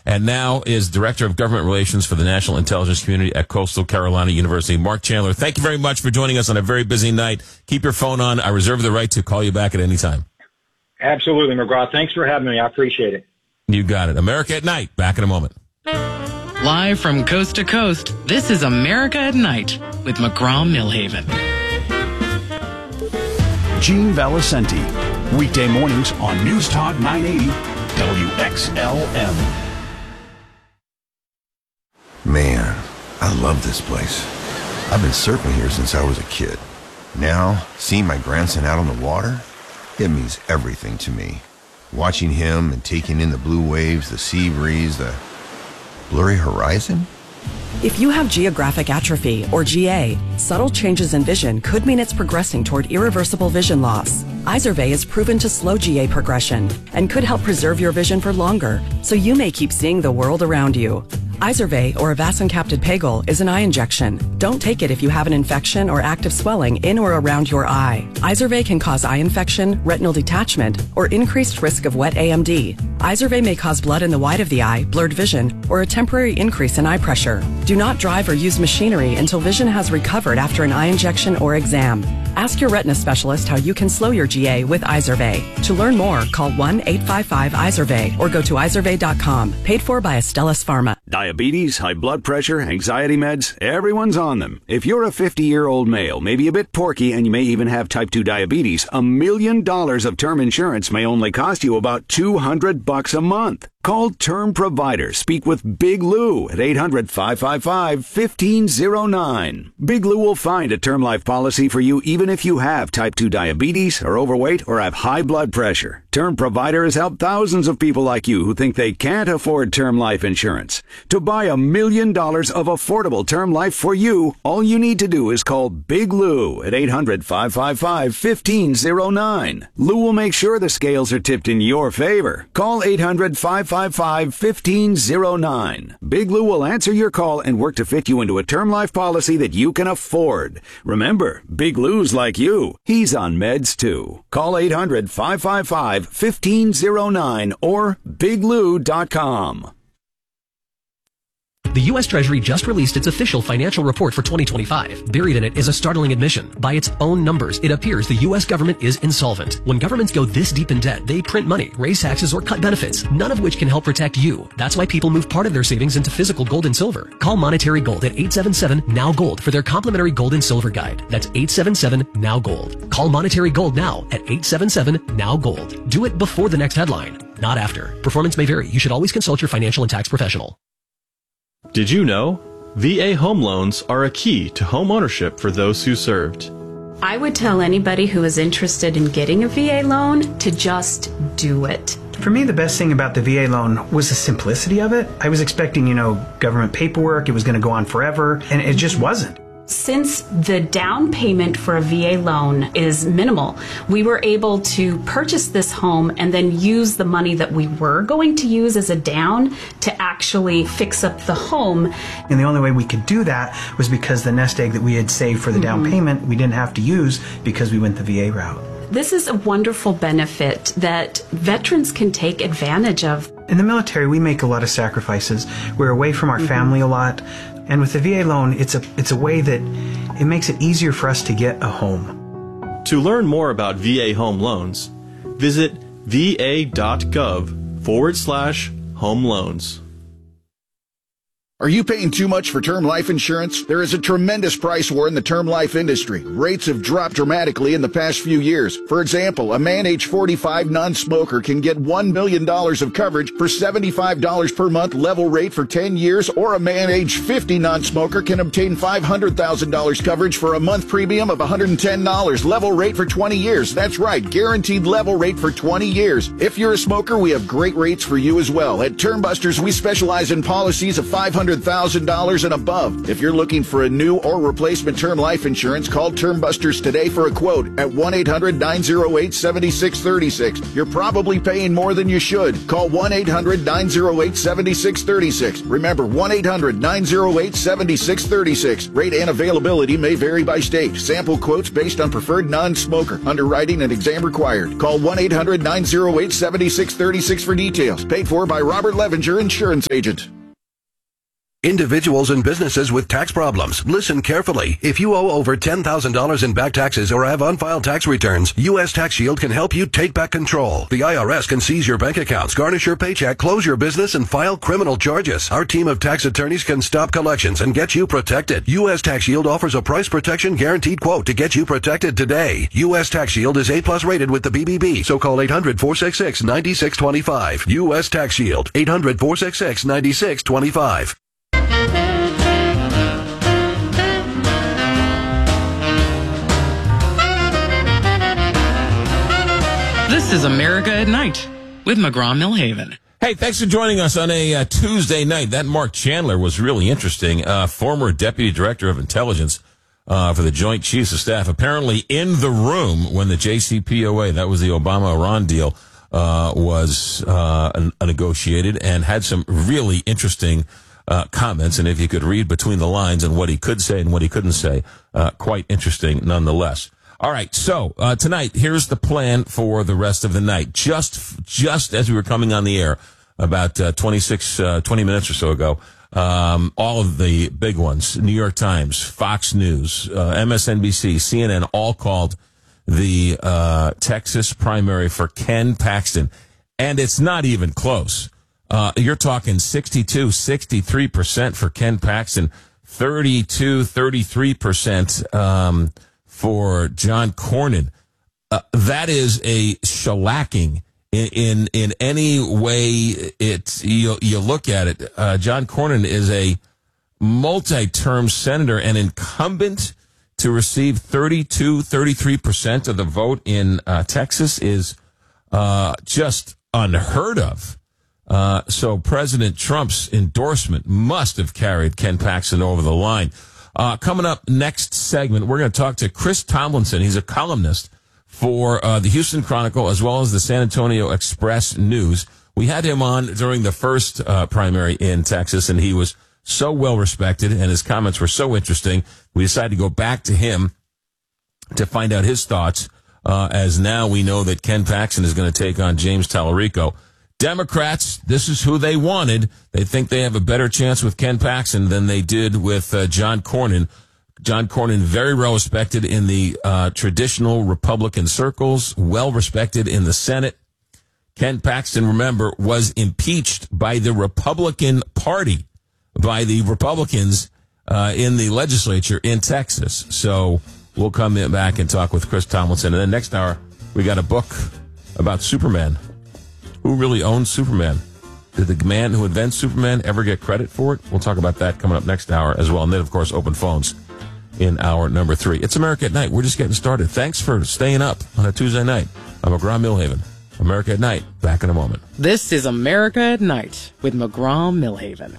and now is Director of Government Relations for the National Intelligence Community at Coastal Carolina University. Mark Chandler, thank you very much for joining us on a very busy night. Keep your phone on. I reserve the right to call you back at any time. Absolutely, McGraw. Thanks for having me. I appreciate it. You got it. America at Night. Back in a moment. Live from coast to coast, this is America at Night with McGraw-Millhaven. Gene Valicenti, weekday mornings on News Talk 980 WXLM. Man, I love this place. I've been surfing here since I was a kid. Now, seeing my grandson out on the water, it means everything to me. Watching him and taking in the blue waves, the sea breeze, the blurry horizon. If you have geographic atrophy, or GA, subtle changes in vision could mean it's progressing toward irreversible vision loss. Izervay is proven to slow GA progression and could help preserve your vision for longer, so you may keep seeing the world around you. Izervay, or avacincaptad pegol, is an eye injection. Don't take it if you have an infection or active swelling in or around your eye. Izervay can cause eye infection, retinal detachment, or increased risk of wet AMD. Izervay may cause blood in the white of the eye, blurred vision, or a temporary increase in eye pressure. Do not drive or use machinery until vision has recovered after an eye injection or exam. Ask your retina specialist how you can slow your GA with Izervay. To learn more, call 1-855-IZERVAY or go to izervay.com. Paid for by Astellas Pharma. Diabetes, high blood pressure, anxiety meds, everyone's on them. If you're a 50-year-old male, maybe a bit porky, and you may even have type 2 diabetes, $1 million of term insurance may only cost you about $200 a month. Call Term Provider. Speak with Big Lou at 800-555-1509. Big Lou will find a term life policy for you even if you have type 2 diabetes, are overweight, or have high blood pressure. Term Provider has helped thousands of people like you who think they can't afford term life insurance. To buy $1 million of affordable term life for you, all you need to do is call Big Lou at 800-555-1509. Lou will make sure the scales are tipped in your favor. Call 800-555-1509. Big Lou will answer your call and work to fit you into a term life policy that you can afford. Remember, Big Lou's like you. He's on meds too. Call 800-555-1509 or biglou.com. The U.S. Treasury just released its official financial report for 2025. Buried in it is a startling admission. By its own numbers, it appears the U.S. government is insolvent. When governments go this deep in debt, they print money, raise taxes, or cut benefits, none of which can help protect you. That's why people move part of their savings into physical gold and silver. Call Monetary Gold at 877-NOW-GOLD for their complimentary gold and silver guide. That's 877-NOW-GOLD. Call Monetary Gold now at 877-NOW-GOLD. Do it before the next headline, not after. Performance may vary. You should always consult your financial and tax professional. Did you know? VA home loans are a key to home ownership for those who served. I would tell anybody who is interested in getting a VA loan to just do it. For me, the best thing about the VA loan was the simplicity of it. I was expecting, government paperwork. It was going to go on forever, and it just wasn't. Since the down payment for a VA loan is minimal, we were able to purchase this home and then use the money that we were going to use as a down to actually fix up the home. And the only way we could do that was because the nest egg that we had saved for the down payment, we didn't have to use because we went the VA route. This is a wonderful benefit that veterans can take advantage of. In the military, we make a lot of sacrifices. We're away from our family a lot. And with the VA loan, it's a way that it makes it easier for us to get a home. To learn more about VA home loans, visit va.gov/home loans. Are you paying too much for term life insurance? There is a tremendous price war in the term life industry. Rates have dropped dramatically in the past few years. For example, a man age 45 non-smoker can get $1 million of coverage for $75 per month level rate for 10 years, or a man age 50 non-smoker can obtain $500,000 coverage for a month premium of $110 level rate for 20 years. That's right, guaranteed level rate for 20 years. If you're a smoker, we have great rates for you as well. At Term Busters, we specialize in policies of $500 $100,000 and above. If you're looking for a new or replacement term life insurance, call Term Busters today for a quote at 1-800-908-7636. You're probably paying more than you should. Call 1-800-908-7636. Remember, 1-800-908-7636. Rate and availability may vary by state. Sample quotes based on preferred non-smoker. Underwriting and exam required. Call 1-800-908-7636 for details. Paid for by Robert Levenger, Insurance Agent. Individuals and businesses with tax problems, listen carefully. If you owe over $10,000 in back taxes or have unfiled tax returns, U.S. Tax Shield can help you take back control. The IRS can seize your bank accounts, garnish your paycheck, close your business, and file criminal charges. Our team of tax attorneys can stop collections and get you protected. U.S. Tax Shield offers a price protection guaranteed quote to get you protected today. U.S. Tax Shield is A+ rated with the BBB, so call 800-466-9625. U.S. Tax Shield, 800-466-9625. This is America at Night with McGraw-Milhaven. Hey, thanks for joining us on a Tuesday night. That Mark Chandler was really interesting. Former Deputy Director of Intelligence for the Joint Chiefs of Staff, apparently in the room when the JCPOA, that was the Obama-Iran deal, was negotiated, and had some really interesting comments. And if you could read between the lines and what he could say and what he couldn't say, quite interesting nonetheless. All right, so tonight, here's the plan for the rest of the night. Just as we were coming on the air about 20 minutes or so ago, all of the big ones, New York Times, Fox News, MSNBC, CNN, all called the Texas primary for Ken Paxton. And it's not even close. You're talking 63% for Ken Paxton, 33% for John Cornyn. That is a shellacking in any way you look at it. John Cornyn is a multi-term senator and incumbent. To receive 33% of the vote in Texas is just unheard of. So President Trump's endorsement must have carried Ken Paxton over the line. Coming up next segment, we're going to talk to Chris Tomlinson. He's a columnist for the Houston Chronicle as well as the San Antonio Express News. We had him on during the first primary in Texas, and he was so well respected, and his comments were so interesting. We decided to go back to him to find out his thoughts, as now we know that Ken Paxton is going to take on James Tallarico. Democrats, this is who they wanted. They think they have a better chance with Ken Paxton than they did with John Cornyn. John Cornyn, very well respected in the traditional Republican circles, well respected in the Senate. Ken Paxton, remember, was impeached by the Republican Party, by the Republicans in the legislature in Texas. So we'll come back and talk with Chris Tomlinson. And then next hour, we got a book about Superman. Who really owns Superman? Did the man who invents Superman ever get credit for it? We'll talk about that coming up next hour as well. And then, of course, open phones in hour number 3. It's America at Night. We're just getting started. Thanks for staying up on a Tuesday night. I'm McGraw-Milhaven. America at Night. Back in a moment. This is America at Night with McGraw-Milhaven.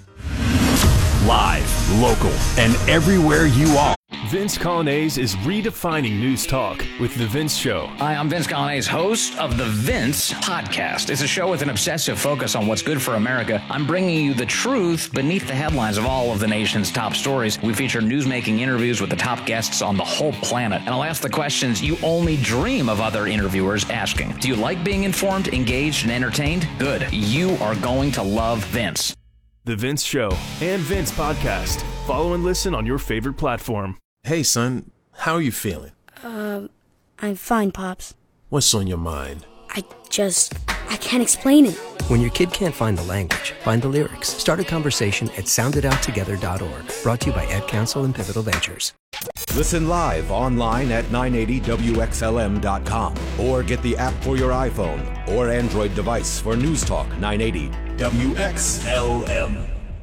Live, local, and everywhere you are. Vince Colonnese is redefining news talk with The Vince Show. Hi, I'm Vince Colonnese, host of The Vince Podcast. It's a show with an obsessive focus on what's good for America. I'm bringing you the truth beneath the headlines of all of the nation's top stories. We feature newsmaking interviews with the top guests on the whole planet. And I'll ask the questions you only dream of other interviewers asking. Do you like being informed, engaged, and entertained? Good. You are going to love Vince. The Vince Show and Vince Podcast. Follow and listen on your favorite platform. Hey, son, how are you feeling? I'm fine, Pops. What's on your mind? I can't explain it. When your kid can't find the language, find the lyrics. Start a conversation at sounditouttogether.org. Brought to you by Ad Council and Pivotal Ventures. Listen live online at 980WXLM.com or get the app for your iPhone or Android device for News Talk 980 WXLM.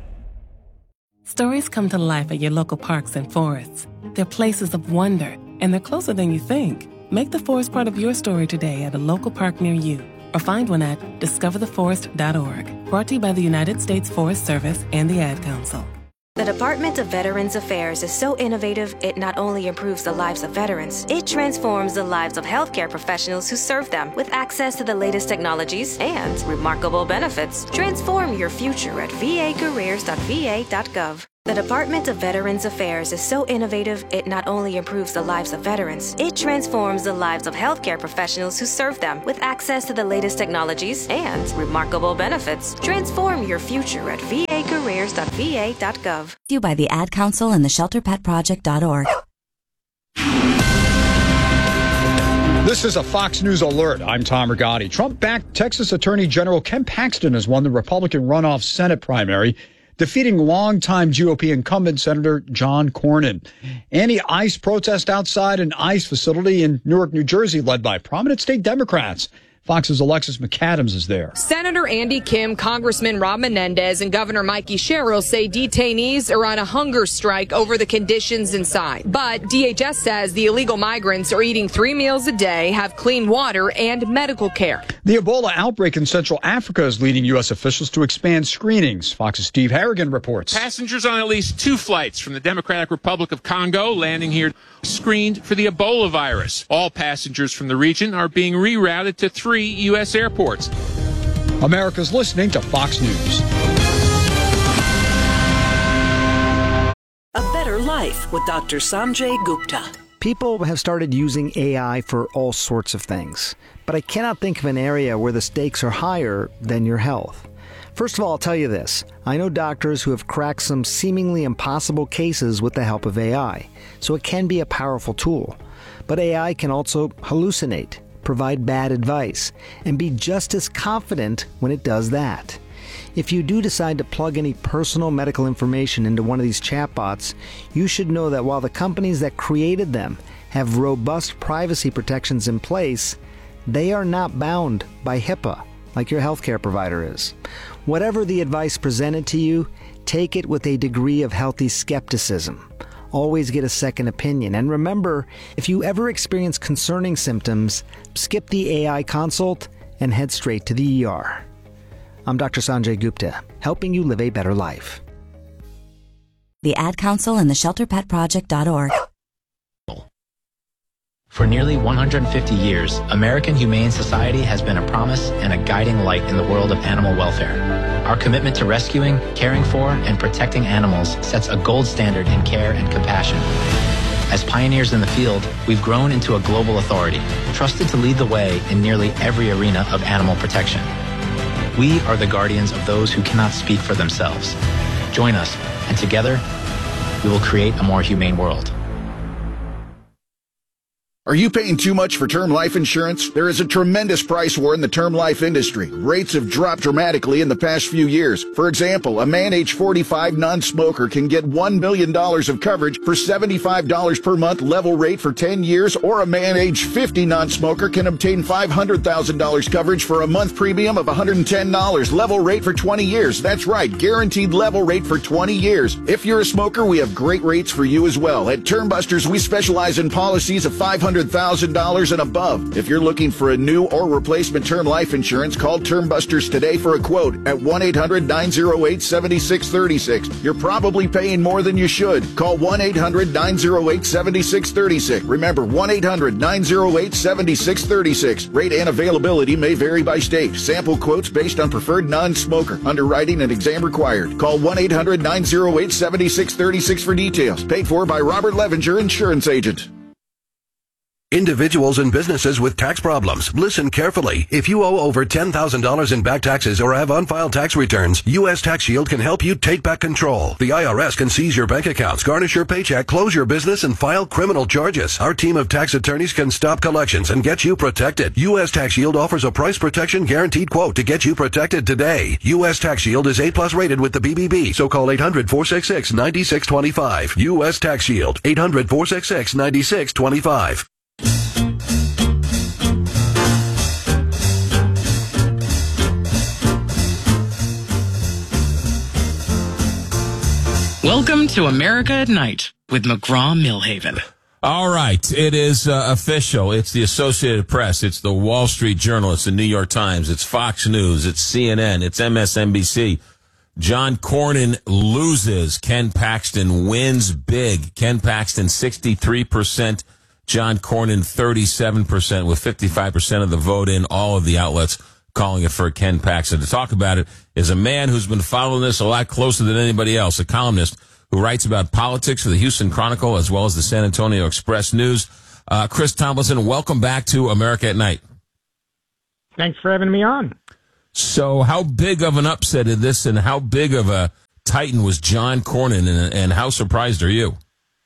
Stories come to life at your local parks and forests. They're places of wonder, and they're closer than you think. Make the forest part of your story today at a local park near you, or find one at discovertheforest.org. Brought to you by the United States Forest Service and the Ad Council. The Department of Veterans Affairs is so innovative, it not only improves the lives of veterans, it transforms the lives of healthcare professionals who serve them with access to the latest technologies and remarkable benefits. Transform your future at vacareers.va.gov. The Department of Veterans Affairs is so innovative, it not only improves the lives of veterans, it transforms the lives of healthcare professionals who serve them with access to the latest technologies and remarkable benefits. Transform your future at vacareers.va.gov. You by the Ad Council and the ShelterPetProject.org. This is a Fox News alert. I'm Tom Rigotti. Trump-backed Texas Attorney General Ken Paxton has won the Republican runoff Senate primary, defeating longtime GOP incumbent Senator John Cornyn. Anti-ICE protest outside an ICE facility in Newark, New Jersey, led by prominent state Democrats. Fox's Alexis McAdams is there. Senator Andy Kim, Congressman Rob Menendez, and Governor Mikey Sherrill say detainees are on a hunger strike over the conditions inside. But DHS says the illegal migrants are eating 3 meals a day, have clean water, and medical care. The Ebola outbreak in Central Africa is leading U.S. officials to expand screenings. Fox's Steve Harrigan reports. Passengers on at least 2 flights from the Democratic Republic of Congo landing here screened for the Ebola virus. All passengers from the region are being rerouted to 3 U.S. airports. America's listening to Fox News. A Better Life with Dr. Sanjay Gupta. People have started using AI for all sorts of things, but I cannot think of an area where the stakes are higher than your health. First of all, I'll tell you this. I know doctors who have cracked some seemingly impossible cases with the help of AI, so it can be a powerful tool. But AI can also hallucinate, provide bad advice, and be just as confident when it does that. If you do decide to plug any personal medical information into one of these chatbots, you should know that while the companies that created them have robust privacy protections in place, they are not bound by HIPAA like your healthcare provider is. Whatever the advice presented to you, take it with a degree of healthy skepticism. Always get a second opinion. And remember, if you ever experience concerning symptoms, skip the AI consult and head straight to the ER. I'm Dr. Sanjay Gupta, helping you live a better life. The Ad Council and the ShelterPetProject.org. For nearly 150 years, American Humane Society has been a promise and a guiding light in the world of animal welfare. Our commitment to rescuing, caring for, and protecting animals sets a gold standard in care and compassion. As pioneers in the field, we've grown into a global authority, trusted to lead the way in nearly every arena of animal protection. We are the guardians of those who cannot speak for themselves. Join us, and together, we will create a more humane world. Are you paying too much for term life insurance? There is a tremendous price war in the term life industry. Rates have dropped dramatically in the past few years. For example, a man age 45 non-smoker can get $1 million of coverage for $75 per month level rate for 10 years, or a man age 50 non-smoker can obtain $500,000 coverage for a month premium of $110 level rate for 20 years. That's right, guaranteed level rate for 20 years. If you're a smoker, we have great rates for you as well. At Term Busters, we specialize in policies of $500,000 and above. If you're looking for a new or replacement term life insurance, call Term Busters today for a quote at 1-800-908-7636. You're probably paying more than you should. Call 1-800-908-7636. Remember, 1-800-908-7636. Rate and availability may vary by state. Sample quotes based on preferred non-smoker. Underwriting and exam required. Call 1-800-908-7636 for details. Paid for by Robert Levinger, Insurance Agent. Individuals and businesses with tax problems. Listen carefully. If you owe over $10,000 in back taxes or have unfiled tax returns, U.S. Tax Shield can help you take back control. The IRS can seize your bank accounts, garnish your paycheck, close your business, and file criminal charges. Our team of tax attorneys can stop collections and get you protected. U.S. Tax Shield offers a price protection guaranteed quote to get you protected today. U.S. Tax Shield is A+ rated with the BBB, so call 800-466-9625. U.S. Tax Shield, 800-466-9625. Welcome to America at Night with McGraw-Milhaven. All right, it is official. It's the Associated Press. It's the Wall Street Journal. It's the New York Times. It's Fox News. It's CNN. It's MSNBC. John Cornyn loses. Ken Paxton wins big. Ken Paxton 63%. John Cornyn 37%, with 55% of the vote in. All of the outlets calling it for Ken Paxton. To talk about it is a man who's been following this a lot closer than anybody else, a columnist who writes about politics for the Houston Chronicle as well as the San Antonio Express News. Chris Tomlinson, welcome back to America at Night. Thanks for having me on. So how big of an upset is this, and how big of a titan was John Cornyn, and how surprised are you?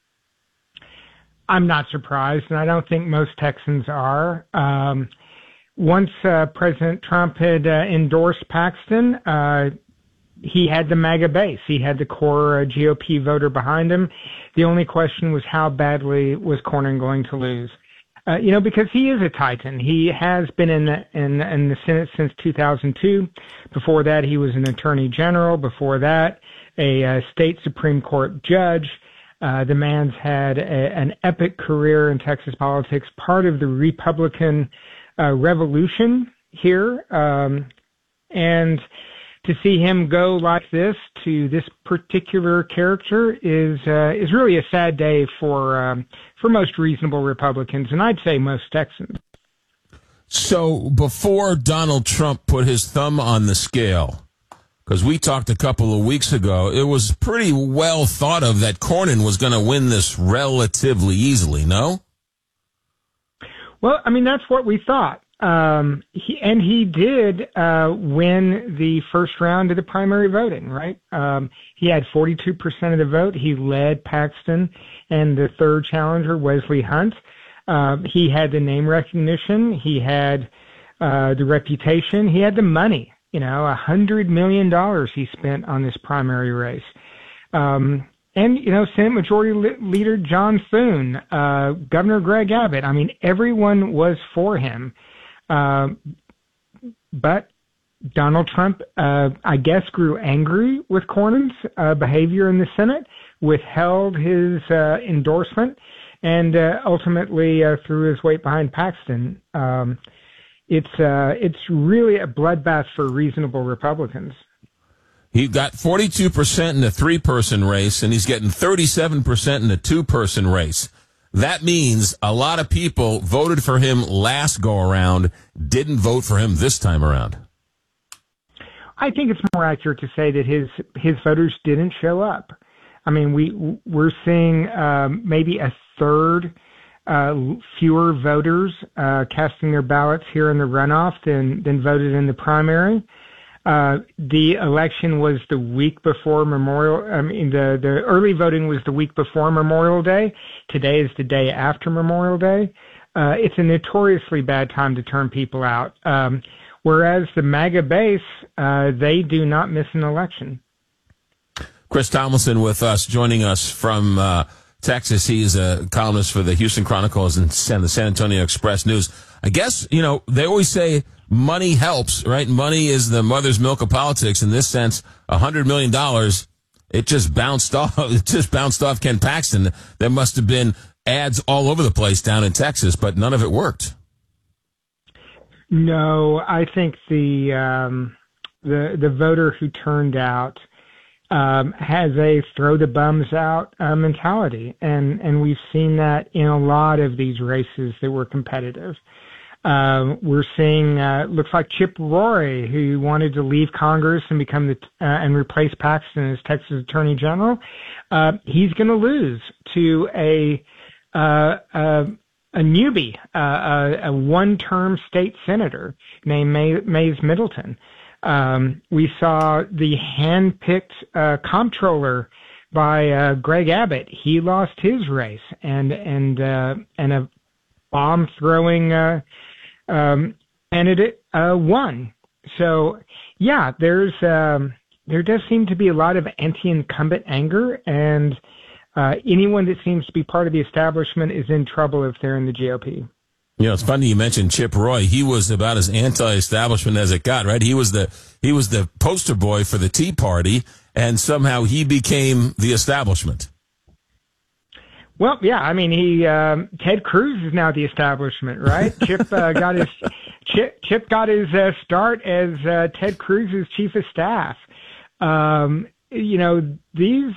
I'm not surprised, and I don't think most Texans are. Once President Trump had endorsed Paxton, he had the MAGA base. He had the core GOP voter behind him. The only question was how badly was Cornyn going to lose? Because he is a titan. He has been in the Senate since 2002. Before that, he was an attorney general. Before that, a state Supreme Court judge. The man's had an epic career in Texas politics, part of the Republican revolution here. And to see him go like this to this particular character is really a sad day for most reasonable Republicans, and I'd say most Texans. So before Donald Trump put his thumb on the scale, because we talked a couple of weeks ago, it was pretty well thought of that Cornyn was going to win this relatively easily, no? Well, I mean, that's what we thought. He did win the first round of the primary voting, right? He had 42% of the vote. He led Paxton and the third challenger, Wesley Hunt. He had the name recognition. He had the reputation. He had the money. $100 million he spent on this primary race. And, Senate Majority Leader John Thune, Governor Greg Abbott, I mean, everyone was for him. But Donald Trump, I guess, grew angry with Cornyn's behavior in the Senate, withheld his endorsement, and ultimately threw his weight behind Paxton. It's really a bloodbath for reasonable Republicans. He got 42% in the three-person race, and he's getting 37% in the two-person race. That means a lot of people voted for him last go-around, didn't vote for him this time around. I think it's more accurate to say that his voters didn't show up. I mean, we're seeing maybe a third fewer voters casting their ballots here in the runoff than voted in the primary. The election was the week before the early voting was the week before Memorial Day. Today is the day after Memorial Day. It's a notoriously bad time to turn people out. Whereas the MAGA base, they do not miss an election. Chris Tomlinson with us, joining us from Texas. He's a columnist for the Houston Chronicle and the San Antonio Express News. I guess, they always say money helps, right? Money is the mother's milk of politics. In this sense, $100 million, it just bounced off. It just bounced off Ken Paxton. There must have been ads all over the place down in Texas, but none of it worked. No, I think the voter who turned out has a throw the bums out mentality, and we've seen that in a lot of these races that were competitive. We're seeing looks like Chip Roy, who wanted to leave Congress and become and replace Paxton as Texas Attorney General. He's going to lose to a newbie, a one-term state senator named Mays Middleton. We saw the hand-picked comptroller by Greg Abbott. He lost his race, and a bomb-throwing candidate won. So, yeah, there does seem to be a lot of anti-incumbent anger, and anyone that seems to be part of the establishment is in trouble if they're in the GOP. It's funny you mentioned Chip Roy. He was about as anti-establishment as it got, right? He was the poster boy for the Tea Party, and somehow he became the establishment. Well, yeah, I mean, Ted Cruz is now the establishment, right? Chip got his start as Ted Cruz's chief of staff. These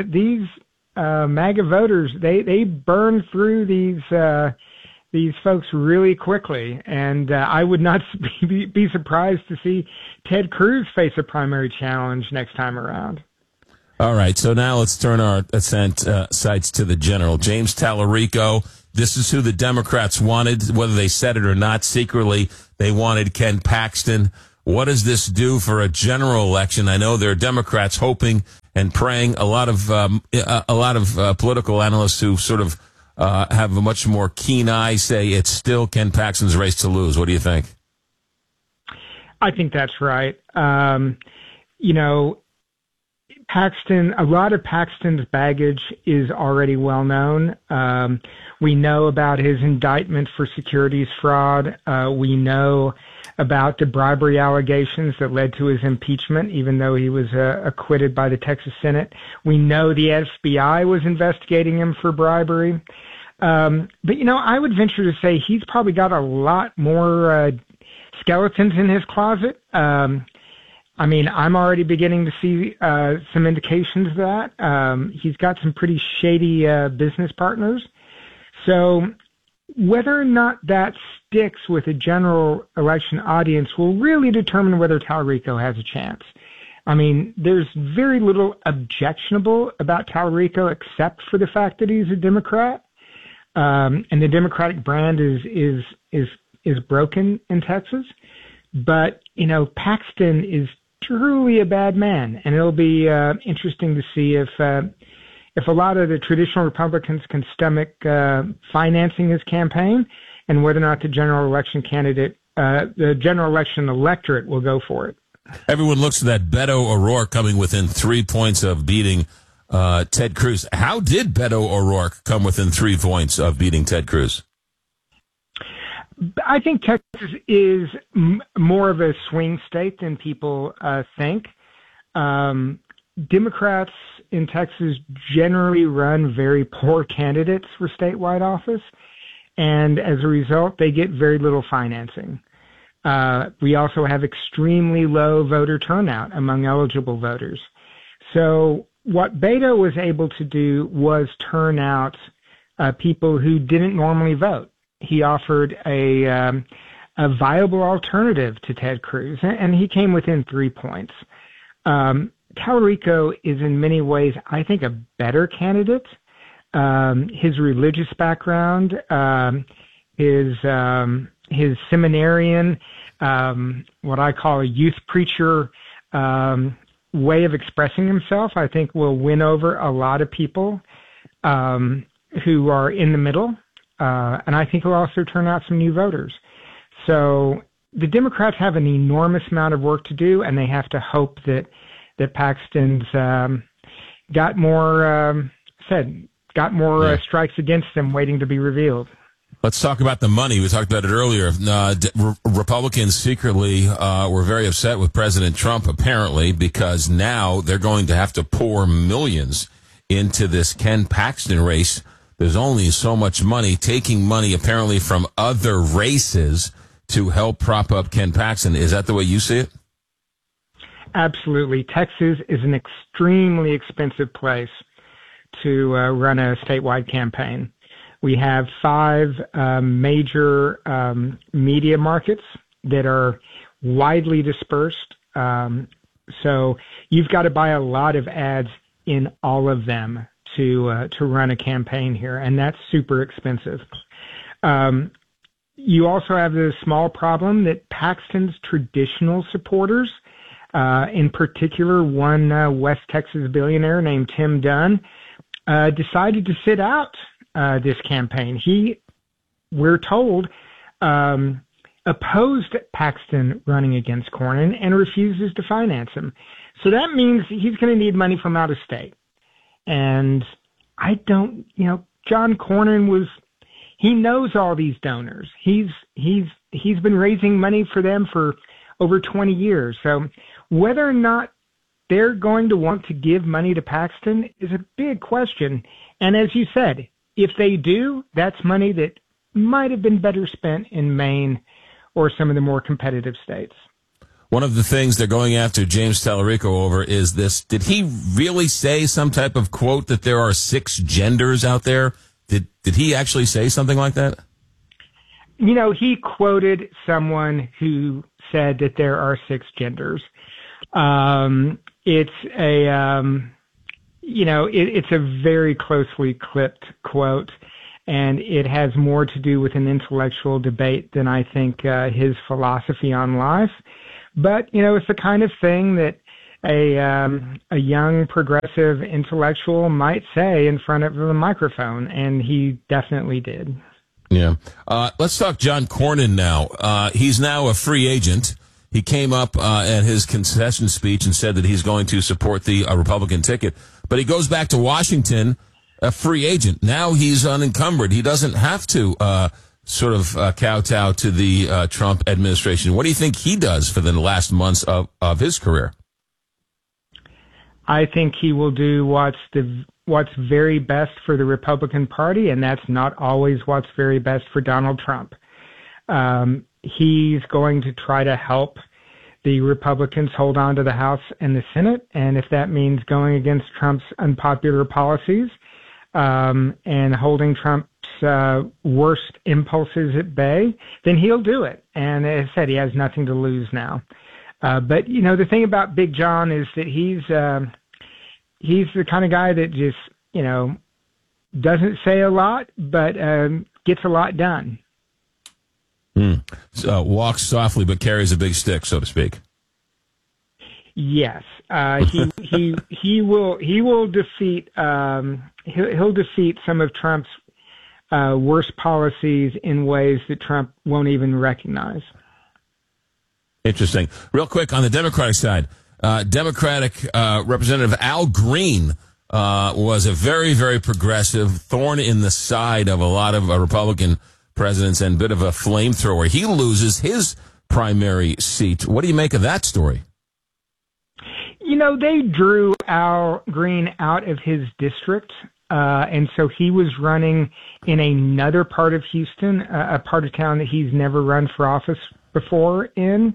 MAGA voters, they burn through these folks really quickly, and I would not be surprised to see Ted Cruz face a primary challenge next time around. All right, so now let's turn our sights to the general. James Tallarico, this is who the Democrats wanted, whether they said it or not. Secretly, they wanted Ken Paxton. What does this do for a general election? I know there are Democrats hoping and praying. A lot of political analysts who sort of have a much more keen eye say it's still Ken Paxton's race to lose. What do you think? I think that's right. Paxton, a lot of Paxton's baggage is already well known. We know about his indictment for securities fraud. We know about the bribery allegations that led to his impeachment, even though he was acquitted by the Texas Senate. We know the FBI was investigating him for bribery. But I would venture to say he's probably got a lot more skeletons in his closet. I'm already beginning to see some indications of that. He's got some pretty shady business partners. So whether or not that sticks with a general election audience will really determine whether Tallarico has a chance. There's very little objectionable about Tallarico except for the fact that he's a Democrat. And the Democratic brand is broken in Texas. But, Paxton is truly a bad man, and it'll be interesting to see if a lot of the traditional Republicans can stomach financing his campaign, and whether or not the general election electorate will go for it. Everyone looks at that Beto O'Rourke coming within 3 points of beating Ted Cruz. How did Beto O'Rourke come within 3 points of beating Ted Cruz? I think Texas is more of a swing state than people think. Democrats in Texas generally run very poor candidates for statewide office, and as a result, they get very little financing. We also have extremely low voter turnout among eligible voters. So what Beto was able to do was turn out people who didn't normally vote. He offered a viable alternative to Ted Cruz, and he came within 3 points. Tallarico is in many ways, I think, a better candidate. His religious background, his seminarian, what I call a youth preacher way of expressing himself, I think will win over a lot of people who are in the middle. And I think it'll also turn out some new voters. So the Democrats have an enormous amount of work to do, and they have to hope that Paxton's got more strikes against him waiting to be revealed. Let's talk about the money. We talked about it earlier. Republicans secretly were very upset with President Trump, apparently, because now they're going to have to pour millions into this Ken Paxton race. There's only so much money, taking money apparently from other races to help prop up Ken Paxton. Is that the way you see it? Absolutely. Texas is an extremely expensive place to run a statewide campaign. We have 5 major media markets that are widely dispersed. So you've got to buy a lot of ads in all of them to run a campaign here, and that's super expensive. You also have the small problem that Paxton's traditional supporters, in particular one West Texas billionaire named Tim Dunn, decided to sit out this campaign. He, we're told, opposed Paxton running against Cornyn and refuses to finance him. So that means he's going to need money from out of state. And I don't, John Cornyn he knows all these donors. He's been raising money for them for over 20 years. So whether or not they're going to want to give money to Paxton is a big question. And as you said, if they do, that's money that might have been better spent in Maine or some of the more competitive states. One of the things they're going after James Tallarico over is this. Did he really say some type of quote that there are 6 genders out there? Did he actually say something like that? You know, he quoted someone who said that there are 6 genders. It's a very closely clipped quote, and it has more to do with an intellectual debate than I think his philosophy on life. But, you know, it's the kind of thing that a young progressive intellectual might say in front of a microphone, and he definitely did. Yeah. Let's talk John Cornyn now. He's now a free agent. He came up at his concession speech and said that he's going to support the Republican ticket. But he goes back to Washington, a free agent. Now he's unencumbered. He doesn't have to kowtow to the Trump administration. What do you think he does for the last months of his career? I think he will do what's very best for the Republican Party, and that's not always what's very best for Donald Trump. He's going to try to help the Republicans hold on to the House and the Senate, and if that means going against Trump's unpopular policies and holding Trump's worst impulses at bay, then he'll do it. And as I said, he has nothing to lose now. But, you know, the thing about Big John is that he's the kind of guy that just, you know, doesn't say a lot, but gets a lot done. So walks softly but carries a big stick, so to speak. Yes, he will defeat he'll defeat some of Trump's worst policies in ways that Trump won't even recognize. Interesting. Real quick on the Democratic side, Democratic Representative Al Green was a very, very progressive thorn in the side of a lot of Republican presidents and a bit of a flamethrower. He loses his primary seat. What do you make of that story? You know, they drew Al Green out of his district, and so he was running in another part of Houston, a part of town that he's never run for office before in.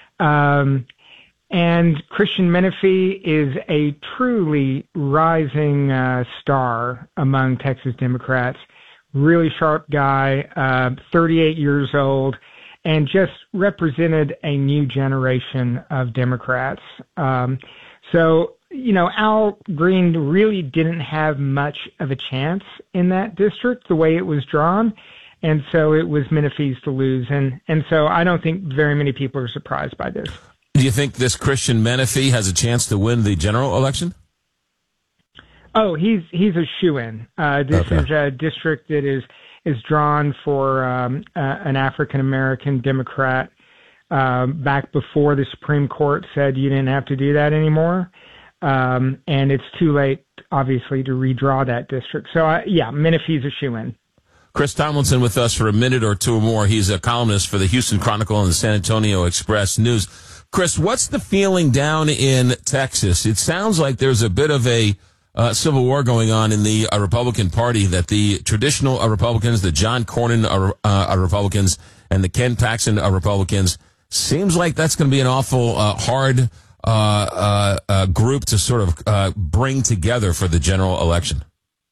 And Christian Menefee is a truly rising star among Texas Democrats. Really sharp guy, 38 years old, and just represented a new generation of Democrats. So, you know, Al Green really didn't have much of a chance in that district, the way it was drawn. And so it was Menefee's to lose. And so I don't think very many people are surprised by this. Do you think this Christian Menefee has a chance to win the general election? Oh, he's a shoo-in. This is a district that is drawn for an African-American Democrat back before the Supreme Court said you didn't have to do that anymore. And it's too late, obviously, to redraw that district. So, Menefee's a shoo-in. Chris Tomlinson with us for a minute or two more. He's a columnist for the Houston Chronicle and the San Antonio Express News. Chris, what's the feeling down in Texas? It sounds like there's a bit of a civil war going on in the Republican Party, that the traditional Republicans, the John Cornyn Republicans, and the Ken Paxton Republicans, seems like that's going to be an awful hard group to sort of bring together for the general election.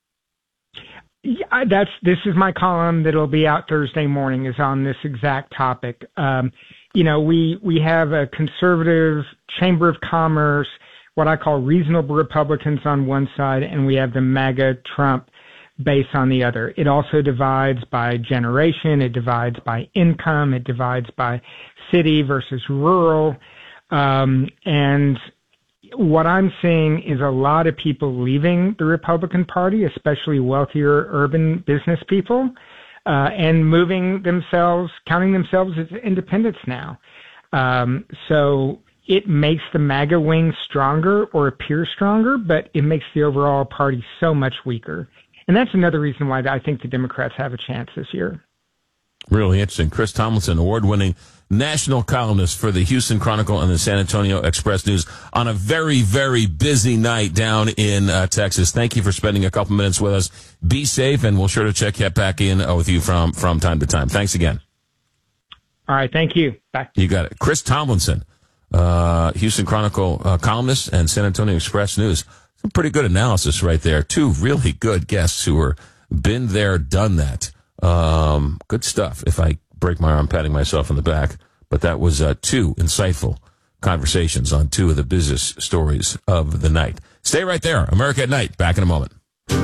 Yeah, this is my column that'll be out Thursday morning, is on this exact topic. You know, we have a conservative Chamber of Commerce, what I call reasonable Republicans on one side, and we have the MAGA Trump base on the other. It also divides by generation. It divides by income. It divides by city versus rural. And what I'm seeing is a lot of people leaving the Republican Party, especially wealthier urban business people, and moving themselves, counting themselves as independents now. So it makes the MAGA wing stronger, or appear stronger, but it makes the overall party so much weaker. And that's another reason why I think the Democrats have a chance this year. Really interesting. Chris Tomlinson, award-winning national columnist for the Houston Chronicle and the San Antonio Express News, on a very, very busy night down in Texas. Thank you for spending a couple minutes with us. Be safe, and we'll sure to check back in with you from time to time. Thanks again. All right. Thank you. Bye. You got it. Chris Tomlinson, Houston Chronicle columnist and San Antonio Express News. Some pretty good analysis right there. Two really good guests who are been there, done that. Good stuff. If I break my arm patting myself on the back. But that was two insightful conversations on two of the busiest stories of the night. Stay right there. America at Night. Back in a moment.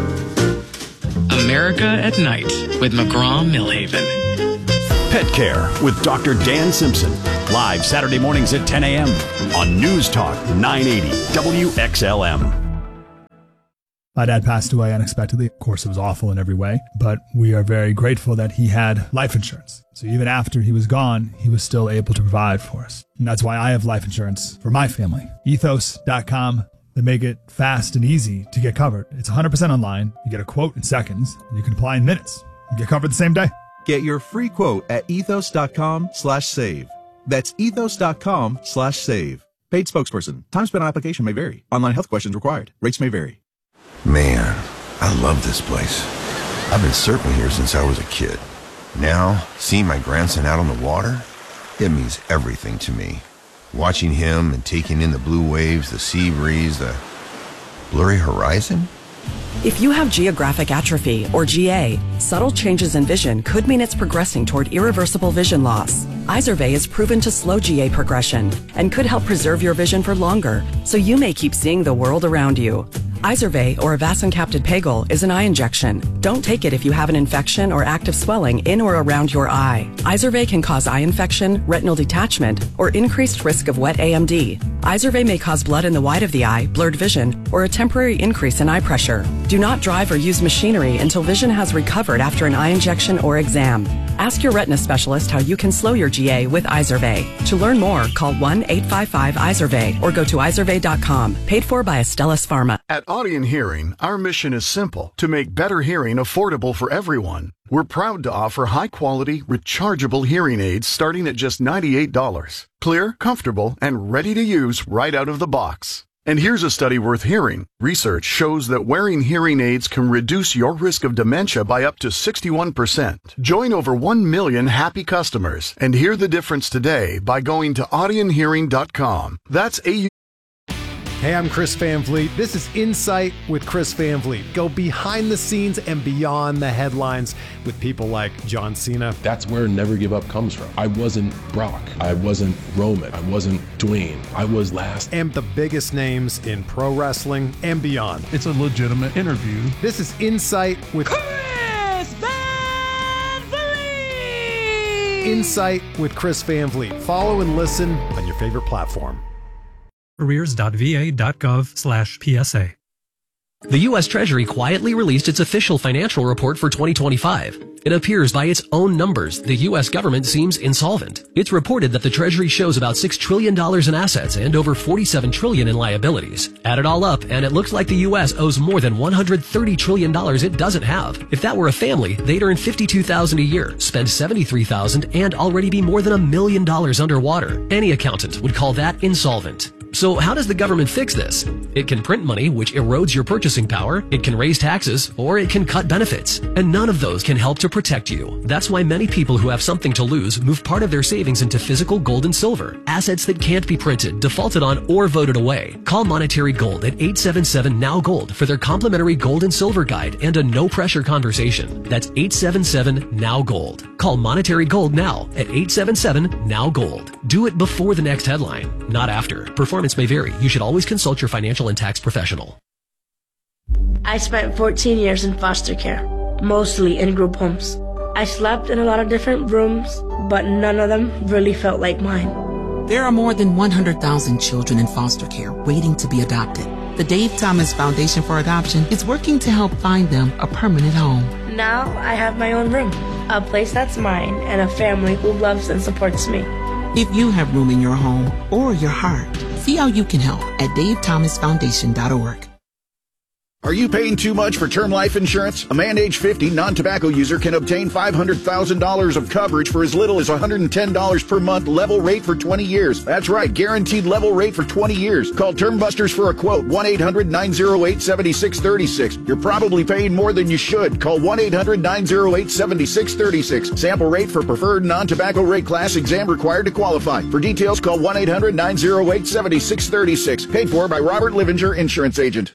America at Night with McGraw-Millhaven. Pet Care with Dr. Dan Simpson. Live Saturday mornings at 10 a.m. on News Talk 980 WXLM. My dad passed away unexpectedly. Of course, it was awful in every way, but we are very grateful that he had life insurance. So even after he was gone, he was still able to provide for us. And that's why I have life insurance for my family. Ethos.com. They make it fast and easy to get covered. It's 100% online. You get a quote in seconds, and you can apply in minutes. You get covered the same day. Get your free quote at ethos.com/save. That's ethos.com/save. Paid spokesperson. Time spent on application may vary. Online health questions required. Rates may vary. Man, I love this place. I've been surfing here since I was a kid. Now, seeing my grandson out on the water, it means everything to me. Watching him and taking in the blue waves, the sea breeze, the blurry horizon. If you have geographic atrophy, or GA, subtle changes in vision could mean it's progressing toward irreversible vision loss. Izervay is proven to slow GA progression and could help preserve your vision for longer, so you may keep seeing the world around you. Izervay, or avacincaptad pegol, is an eye injection. Don't take it if you have an infection or active swelling in or around your eye. Izervay can cause eye infection, retinal detachment, or increased risk of wet AMD. Izervay may cause blood in the white of the eye, blurred vision, or a temporary increase in eye pressure. Do not drive or use machinery until vision has recovered after an eye injection or exam. Ask your retina specialist how you can slow your GA with Izervay. To learn more, call 1-855-IZERVAY or go to izervay.com. Paid for by Astellas Pharma. At Audien Hearing, our mission is simple: to make better hearing affordable for everyone. We're proud to offer high-quality, rechargeable hearing aids starting at just $98. Clear, comfortable, and ready to use right out of the box. And here's a study worth hearing. Research shows that wearing hearing aids can reduce your risk of dementia by up to 61%. Join over 1 million happy customers and hear the difference today by going to audienhearing.com. That's Hey, I'm Chris Van Vliet. This is Insight with Chris Van Vliet. Go behind the scenes and beyond the headlines with people like John Cena. That's where Never Give Up comes from. I wasn't Brock. I wasn't Roman. I wasn't Dwayne. I was last. And the biggest names in pro wrestling and beyond. It's a legitimate interview. This is Insight with Chris Van Vliet. Insight with Chris Van Vliet. Follow and listen on your favorite platform. Careers.va.gov/PSA. The U.S. Treasury quietly released its official financial report for 2025. It appears by its own numbers, the U.S. government seems insolvent. It's reported that the Treasury shows about $6 trillion in assets and over $47 trillion in liabilities. Add it all up, and it looks like the U.S. owes more than $130 trillion it doesn't have. If that were a family, they'd earn $52,000 a year, spend $73,000, and already be more than $1 million underwater. Any accountant would call that insolvent. So how does the government fix this? It can print money, which erodes your purchasing power, it can raise taxes, or it can cut benefits. And none of those can help to protect you. That's why many people who have something to lose move part of their savings into physical gold and silver, assets that can't be printed, defaulted on, or voted away. Call Monetary Gold at 877-NOW-GOLD for their complimentary gold and silver guide and a no-pressure conversation. That's 877-NOW-GOLD. Call Monetary Gold now at 877-NOW-GOLD. Do it before the next headline, not after. Performance may vary. You should always consult your financial and tax professional. I spent 14 years in foster care, mostly in group homes. I slept in a lot of different rooms, but none of them really felt like mine. There are more than 100,000 children in foster care waiting to be adopted. The Dave Thomas Foundation for Adoption is working to help find them a permanent home. Now I have my own room, a place that's mine, and a family who loves and supports me. If you have room in your home or your heart, see how you can help at davethomasfoundation.org. Are you paying too much for term life insurance? A man age 50 non-tobacco user can obtain $500,000 of coverage for as little as $110 per month, level rate for 20 years. That's right, guaranteed level rate for 20 years. Call Term Busters for a quote, 1-800-908-7636. You're probably paying more than you should. Call 1-800-908-7636. Sample rate for preferred non-tobacco rate class, exam required to qualify. For details, call 1-800-908-7636. Paid for by Robert Livinger, Insurance Agent.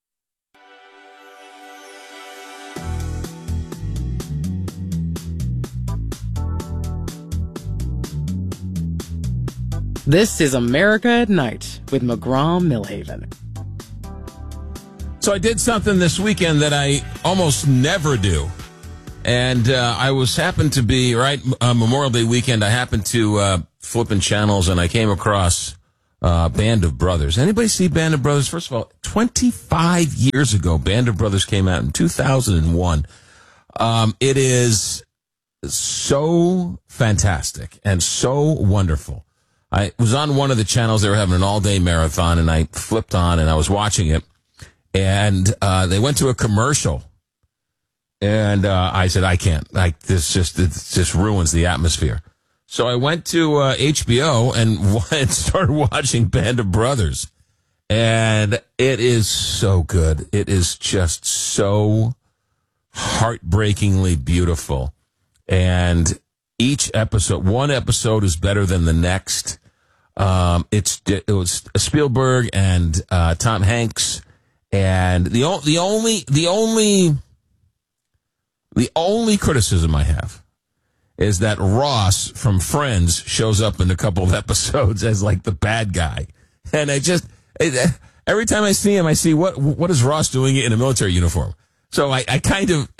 This is America at Night with McGraw-Millhaven. So I did something this weekend that I almost never do. And I happened to be, Memorial Day weekend, I happened to flipping channels and I came across Band of Brothers. Anybody see Band of Brothers? First of all, 25 years ago, Band of Brothers came out in 2001. It is so fantastic and so wonderful. I was on one of the channels. They were having an all-day marathon, and I flipped on, and I was watching it. And they went to a commercial. And I said, I can't. It just ruins the atmosphere. So I went to HBO and started watching Band of Brothers. And it is so good. It is just so heartbreakingly beautiful. And each episode, one episode is better than the next. It was Spielberg and Tom Hanks, and the only criticism I have is that Ross from Friends shows up in a couple of episodes as like the bad guy, and every time I see him, I see what is Ross doing in a military uniform. So I kind of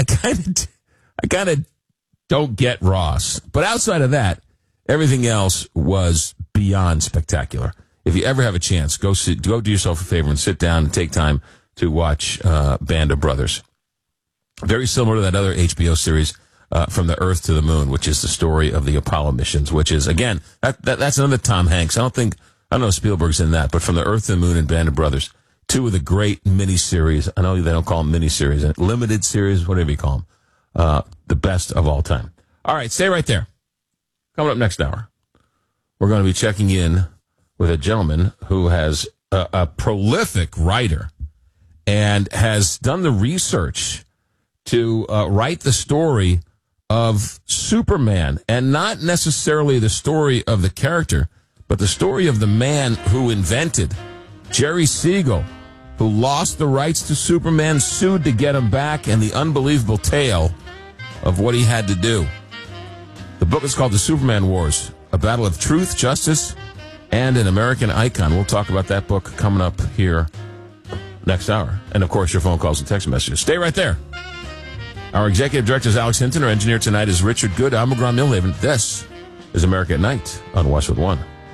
don't get Ross, but outside of that, everything else was beyond spectacular. If you ever have a chance, go do yourself a favor and sit down and take time to watch Band of Brothers. Very similar to that other HBO series, From the Earth to the Moon, which is the story of the Apollo missions, which is, again, that's another Tom Hanks. I don't know if Spielberg's in that, but From the Earth to the Moon and Band of Brothers, two of the great miniseries. I know they don't call them miniseries, limited series, whatever you call them. The best of all time. All right, stay right there. Coming up next hour, we're going to be checking in with a gentleman who has a prolific writer and has done the research to write the story of Superman, and not necessarily the story of the character, but the story of the man who invented Jerry Siegel, who lost the rights to Superman, sued to get him back, and the unbelievable tale of what he had to do. The book is called The Superman Wars, a battle of truth, justice, and an American icon. We'll talk about that book coming up here next hour. And, of course, your phone calls and text messages. Stay right there. Our executive director is Alex Hinton. Our engineer tonight is Richard Good. I'm McGraw-Millhaven. This is America at Night on Westwood One.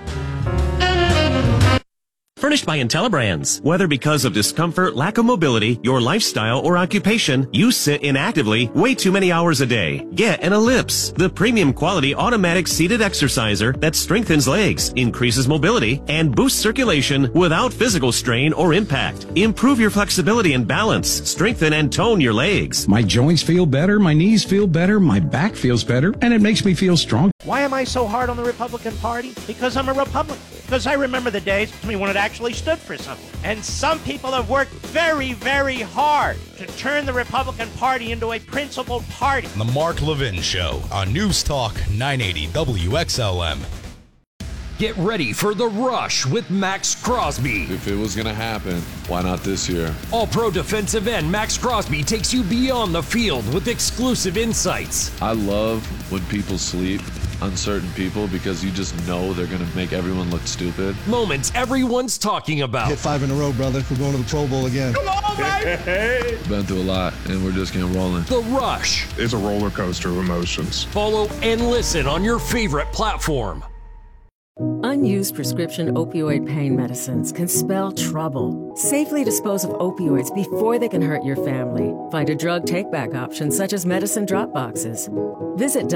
Furnished by IntelliBrands. Whether because of discomfort, lack of mobility, your lifestyle, or occupation, you sit inactively way too many hours a day. Get an Ellipse, the premium quality automatic seated exerciser that strengthens legs, increases mobility, and boosts circulation without physical strain or impact. Improve your flexibility and balance. Strengthen and tone your legs. My joints feel better, my knees feel better, my back feels better, and it makes me feel strong. Why am I so hard on the Republican Party? Because I'm a Republican. Because I remember the days when it actually stood for something. And some people have worked very, very hard to turn the Republican Party into a principled party. The Mark Levin Show on News Talk 980 WXLM. Get ready for The Rush with Max Crosby. If it was going to happen, why not this year? All-pro defensive end Max Crosby takes you beyond the field with exclusive insights. I love when people sleep, uncertain people, because you just know they're going to make everyone look stupid. Moments everyone's talking about. Hit 5 in a row, brother. We're going to the Pro Bowl again. Come on, baby! Been through a lot, and we're just getting rolling. The Rush. It's a roller coaster of emotions. Follow and listen on your favorite platform. Unused prescription opioid pain medicines can spell trouble. Safely dispose of opioids before they can hurt your family. Find a drug take-back option such as medicine drop boxes. Visit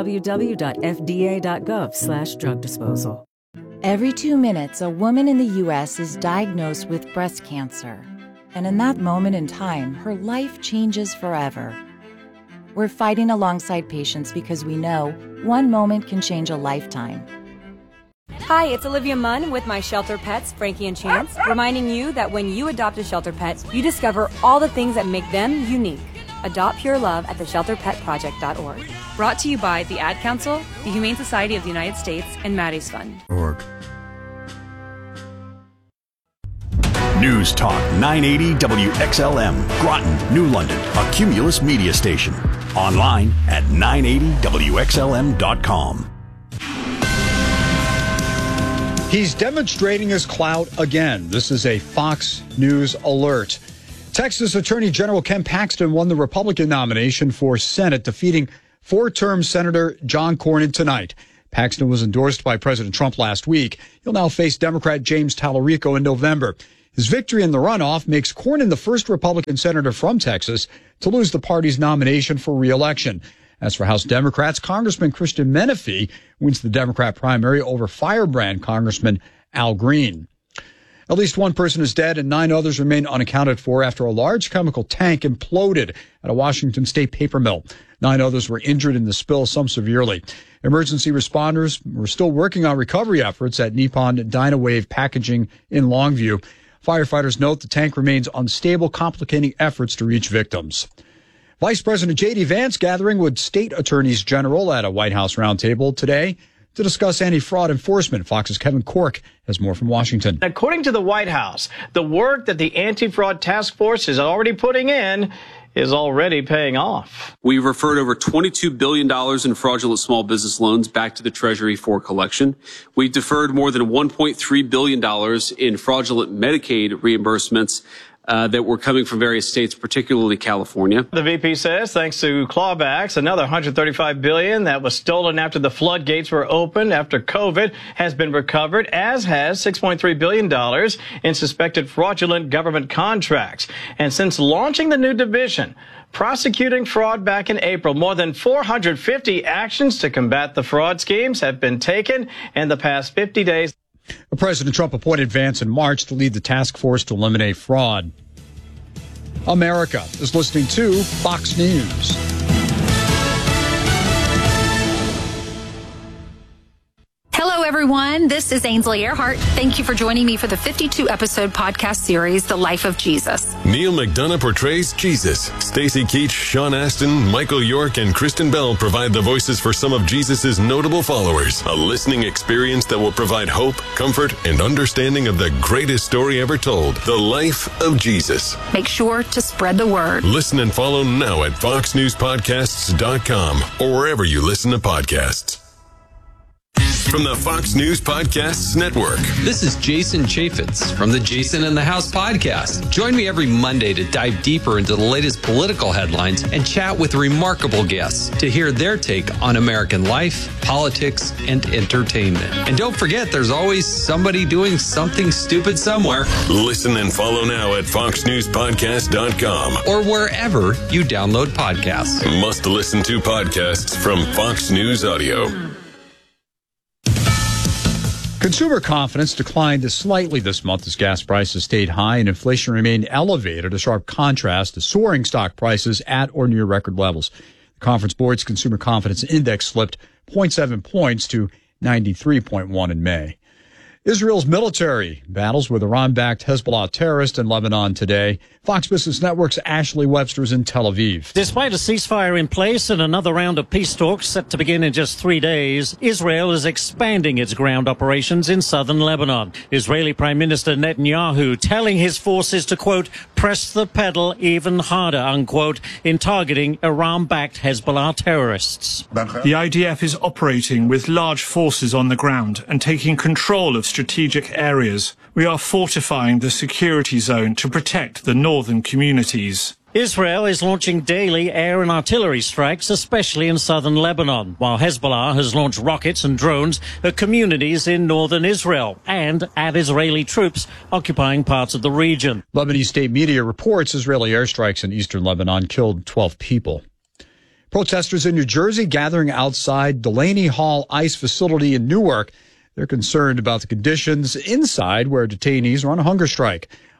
www.fda.gov/drug disposal. Every 2 minutes, a woman in the U.S. is diagnosed with breast cancer. And in that moment in time, her life changes forever. We're fighting alongside patients because we know one moment can change a lifetime. Hi, it's Olivia Munn with my shelter pets, Frankie and Chance, reminding you that when you adopt a shelter pet, you discover all the things that make them unique. Adopt Pure Love at theshelterpetproject.org. Brought to you by the Ad Council, the Humane Society of the United States, and Maddie's Fund. News Talk 980 WXLM, Groton, New London, a Cumulus media station. Online at 980WXLM.com. He's demonstrating his clout again. This is a Fox News alert. Texas Attorney General Ken Paxton won the Republican nomination for Senate, defeating four-term Senator John Cornyn tonight. Paxton was endorsed by President Trump last week. He'll now face Democrat James Talarico in November. His victory in the runoff makes Cornyn the first Republican senator from Texas to lose the party's nomination for re-election. As for House Democrats, Congressman Christian Menefee wins the Democrat primary over Firebrand Congressman Al Green. At least one person is dead and 9 others remain unaccounted for after a large chemical tank imploded at a Washington state paper mill. 9 others were injured in the spill, some severely. Emergency responders were still working on recovery efforts at Nippon Dynawave Packaging in Longview. Firefighters note the tank remains unstable, complicating efforts to reach victims. Vice President J.D. Vance gathering with state attorneys general at a White House roundtable today to discuss anti-fraud enforcement. Fox's Kevin Corke has more from Washington. According to the White House, the work that the anti-fraud task force is already putting in is already paying off. We've referred over $22 billion in fraudulent small business loans back to the Treasury for collection. We've deferred more than $1.3 billion in fraudulent Medicaid reimbursements that were coming from various states, particularly California. The VP says thanks to clawbacks, another $135 billion that was stolen after the floodgates were opened after COVID has been recovered, as has $6.3 billion in suspected fraudulent government contracts. And since launching the new division, prosecuting fraud back in April, more than 450 actions to combat the fraud schemes have been taken in the past 50 days. President Trump appointed Vance in March to lead the task force to eliminate fraud. America is listening to Fox News. Hello, everyone. This is Ainsley Earhart. Thank you for joining me for the 52-episode podcast series, The Life of Jesus. Neil McDonough portrays Jesus. Stacy Keach, Sean Astin, Michael York, and Kristen Bell provide the voices for some of Jesus' notable followers. A listening experience that will provide hope, comfort, and understanding of the greatest story ever told, The Life of Jesus. Make sure to spread the word. Listen and follow now at foxnewspodcasts.com or wherever you listen to podcasts. From the Fox News Podcasts Network. This is Jason Chaffetz from the Jason in the House podcast. Join me every Monday to dive deeper into the latest political headlines and chat with remarkable guests to hear their take on American life, politics, and entertainment. And don't forget, there's always somebody doing something stupid somewhere. Listen and follow now at foxnewspodcast.com or wherever you download podcasts. Must listen to podcasts from Fox News Audio. Consumer confidence declined slightly this month as gas prices stayed high and inflation remained elevated, a sharp contrast to soaring stock prices at or near record levels. The Conference Board's Consumer Confidence Index slipped 0.7 points to 93.1 in May. Israel's military battles with Iran-backed Hezbollah terrorists in Lebanon today. Fox Business Network's Ashley Webster is in Tel Aviv. Despite a ceasefire in place and another round of peace talks set to begin in just 3 days, Israel is expanding its ground operations in southern Lebanon. Israeli Prime Minister Netanyahu telling his forces to, quote, press the pedal even harder, unquote, in targeting Iran-backed Hezbollah terrorists. The IDF is operating with large forces on the ground and taking control of strategic areas. We are fortifying the security zone to protect the northern communities. Israel is launching daily air and artillery strikes, especially in southern Lebanon, while Hezbollah has launched rockets and drones at communities in northern Israel and at Israeli troops occupying parts of the region. Lebanese state media reports Israeli airstrikes in eastern Lebanon killed 12 people. Protesters in New Jersey gathering outside Delaney Hall ICE facility in Newark. They're concerned about the conditions inside where detainees are on a hunger strike.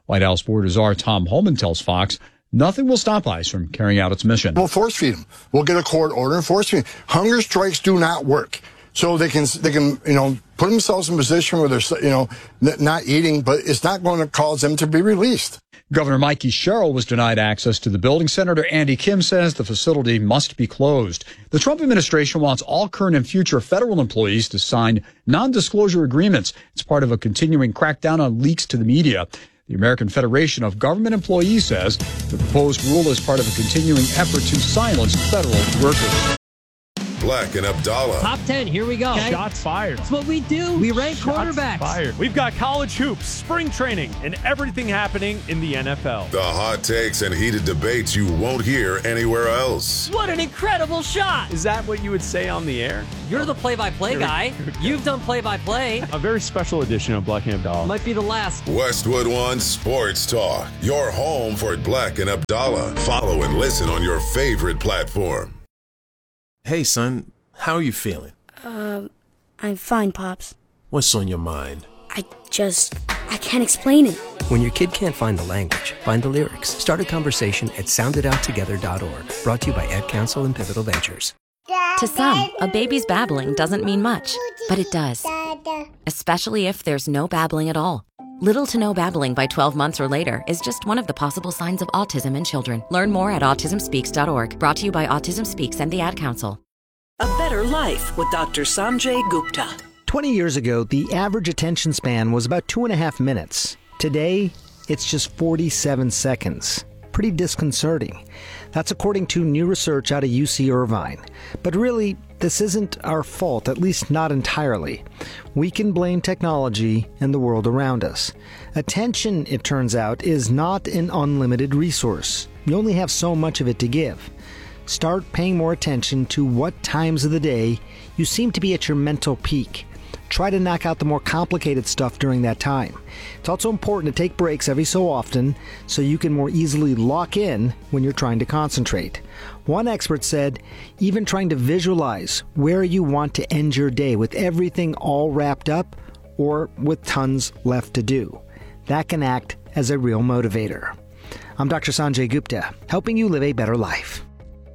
White House Board Czar Tom Homan tells Fox nothing will stop ICE from carrying out its mission. We'll force feed them. We'll get a court order and force feed them. Hunger strikes do not work. So they can put themselves in a position where they're, not eating, but it's not going to cause them to be released. Governor Mikey Sherrill was denied access to the building. Senator Andy Kim says the facility must be closed. The Trump administration wants all current and future federal employees to sign non-disclosure agreements. It's part of a continuing crackdown on leaks to the media. The American Federation of Government Employees says the proposed rule is part of a continuing effort to silence federal workers. Black and Abdallah. Top 10, here we go. Okay. Shots fired. That's what we do. We rank quarterbacks. Fired. We've got college hoops, spring training, and everything happening in the NFL. The hot takes and heated debates you won't hear anywhere else. What an incredible shot. Is that what you would say on the air? You're the play-by-play guy. You've done play-by-play. A very special edition of Black and Abdallah. Might be the last. Westwood One Sports Talk. Your home for Black and Abdallah. Follow and listen on your favorite platform. Hey, son, how are you feeling? I'm fine, Pops. What's on your mind? I can't explain it. When your kid can't find the language, find the lyrics. Start a conversation at sounditouttogether.org. Brought to you by Ad Council and Pivotal Ventures. To some, a baby's babbling doesn't mean much, but it does. Especially if there's no babbling at all. Little to no babbling by 12 months or later is just one of the possible signs of autism in children. Learn more at autismspeaks.org. Brought to you by Autism Speaks and the Ad Council. A Better Life with Dr. Sanjay Gupta. 20 years ago, the average attention span was about 2.5 minutes. Today, it's just 47 seconds. Pretty disconcerting. That's according to new research out of UC Irvine. But really, this isn't our fault, at least not entirely. We can blame technology and the world around us. Attention, it turns out, is not an unlimited resource. You only have so much of it to give. Start paying more attention to what times of the day you seem to be at your mental peak. Try to knock out the more complicated stuff during that time. It's also important to take breaks every so often so you can more easily lock in when you're trying to concentrate. One expert said, even trying to visualize where you want to end your day with everything all wrapped up or with tons left to do. That can act as a real motivator. I'm Dr. Sanjay Gupta, helping you live a better life.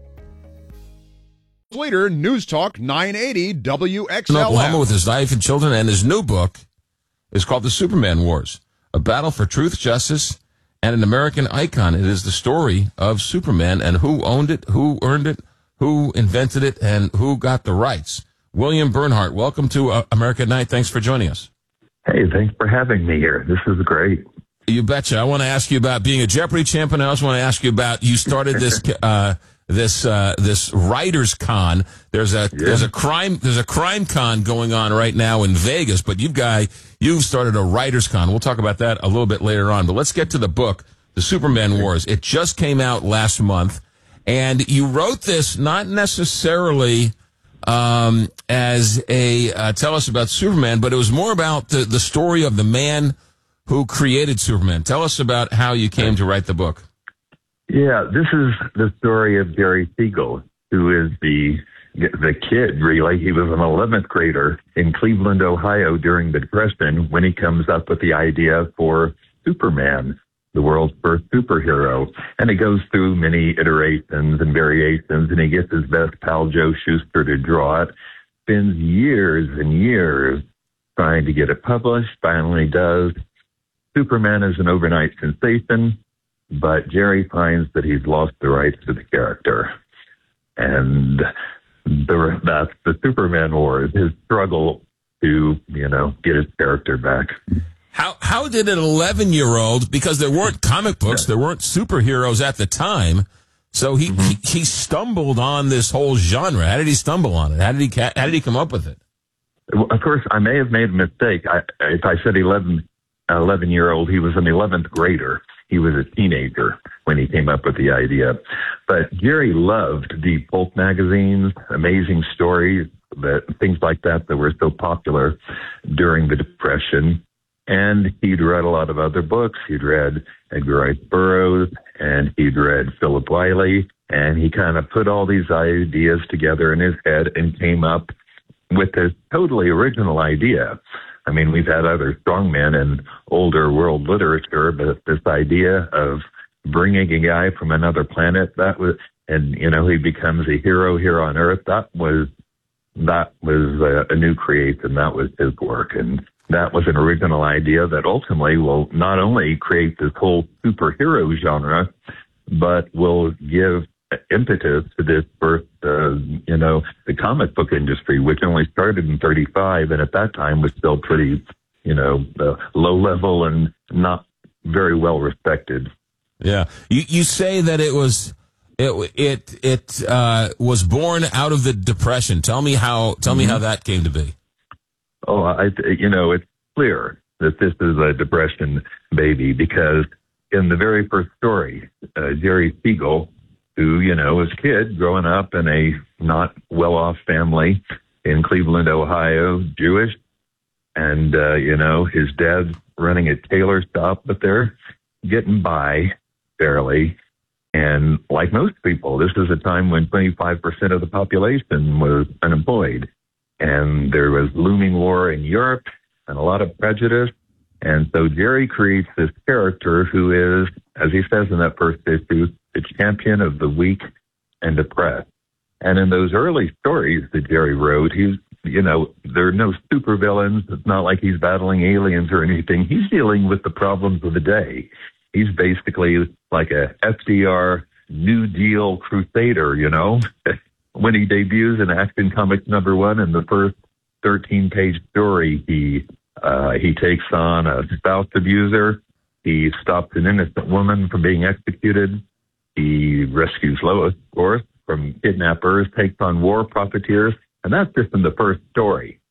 Later, News Talk 980 WXLM. In Oklahoma with his wife and children, and his new book is called The Superman Wars, a battle for truth, justice, and an American icon. It is the story of Superman and who owned it, who earned it, who invented it, and who got the rights. William Bernhardt, welcome to America at Night. Thanks for joining us. Hey, thanks for having me here. This is great. You betcha. I want to ask you about being a Jeopardy champion. I also want to ask you about, you started this this writers con. There's a crime con going on right now in Vegas, but you've started a writers con. We'll talk about that a little bit later on. But let's get to the book, The Superman Wars. It just came out last month, and you wrote this not necessarily as a tell us about Superman, but it was more about the story of the man who created Superman. Tell us about how you came to write the book. Yeah, this is the story of Jerry Siegel, who is the kid, really. He was an 11th grader in Cleveland, Ohio during the Depression when he comes up with the idea for Superman, the world's first superhero. And it goes through many iterations and variations, and he gets his best pal Joe Shuster to draw it. Spends years and years trying to get it published, finally does. Superman is an overnight sensation. But Jerry finds that he's lost the rights to the character. And that's the Superman Wars, his struggle to, get his character back. How did an 11-year-old, because there weren't comic books, there weren't superheroes at the time, so he stumbled on this whole genre. How did he stumble on it? How did he come up with it? Well, of course, I may have made a mistake. If I said 11-year-old, he was an 11th grader. He was a teenager when he came up with the idea. But Jerry loved the pulp magazines, amazing stories, things like that were so popular during the Depression. And he'd read a lot of other books. He'd read Edgar Rice Burroughs, and he'd read Philip Wiley. And he kind of put all these ideas together in his head and came up with this totally original idea. I mean, we've had other strongmen in older world literature, but this idea of bringing a guy from another planet, and he becomes a hero here on Earth, that was a new creation. That was his work, and that was an original idea that ultimately will not only create this whole superhero genre, but will give impetus to this first, the comic book industry, which only started in 1935, and at that time was still pretty, low level and not very well respected. Yeah, you say that it was born out of the Depression. Tell me how that came to be. Oh, it's clear that this is a Depression baby, because in the very first story, Jerry Siegel, who, was a kid growing up in a not well-off family in Cleveland, Ohio, Jewish, and, his dad's running a tailor shop, but they're getting by barely. And like most people, this is a time when 25% of the population was unemployed. And there was looming war in Europe and a lot of prejudice. And so Jerry creates this character who is, as he says in that first issue, the champion of the weak and depressed. And in those early stories that Jerry wrote, there are no supervillains. It's not like he's battling aliens or anything. He's dealing with the problems of the day. He's basically like a FDR New Deal crusader, When he debuts in Action Comics #1 in the first 13-page story, he takes on a spouse abuser. He stops an innocent woman from being executed. He rescues Lois, of course, from kidnappers, takes on war profiteers, and that's just in the first story.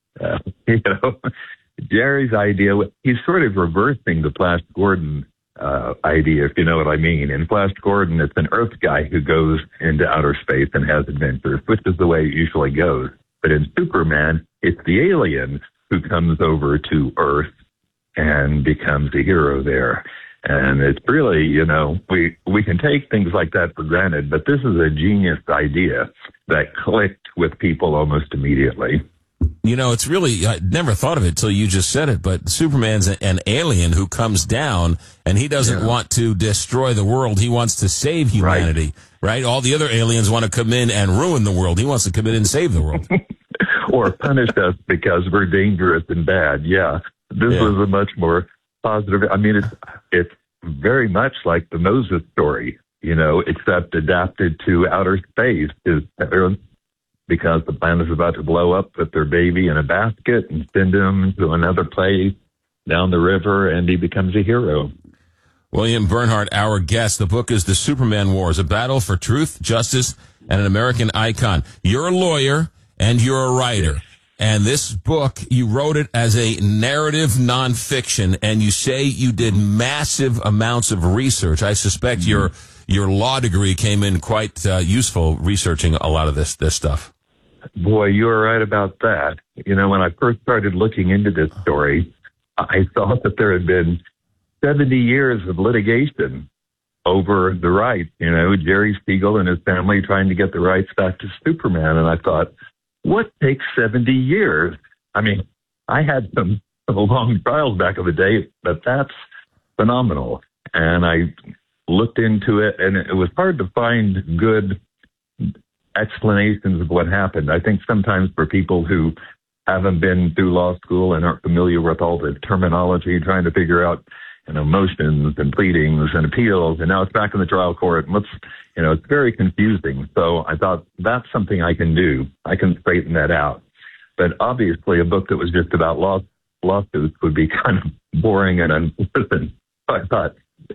Jerry's idea, he's sort of reversing the Flash Gordon idea, if you know what I mean. In Flash Gordon, it's an Earth guy who goes into outer space and has adventures, which is the way it usually goes. But in Superman, it's the alien who comes over to Earth and becomes a hero there. And it's really, we can take things like that for granted, but this is a genius idea that clicked with people almost immediately. It's really, I never thought of it till you just said it, but Superman's an alien who comes down, and he doesn't want to destroy the world. He wants to save humanity, right? All the other aliens want to come in and ruin the world. He wants to come in and save the world. Or punish us because we're dangerous and bad. Yeah. This was a much more positive. I mean, it's very much like the Moses story, except adapted to outer space. His parents, because the planet is about to blow up, put their baby in a basket and send him to another place down the river, and he becomes a hero. William Bernhardt, our guest. The book is The Superman Wars, a battle for truth, justice, and an American icon. You're a lawyer and you're a writer. And this book, you wrote it as a narrative nonfiction, and you say you did massive amounts of research. I suspect your law degree came in quite useful researching a lot of this stuff. Boy, you were right about that. When I first started looking into this story, I thought that there had been 70 years of litigation over the rights. Jerry Siegel and his family trying to get the rights back to Superman. And I thought, what takes 70 years? I mean, I had some long trials back in the day, but that's phenomenal. And I looked into it, and it was hard to find good explanations of what happened. I think sometimes for people who haven't been through law school and aren't familiar with all the terminology, trying to figure out, motions and pleadings and appeals, and now it's back in the trial court, and it's very confusing. So I thought that's something I can do. I can straighten that out. But obviously a book that was just about lawsuits would be kind of boring and unpleasant. So I thought,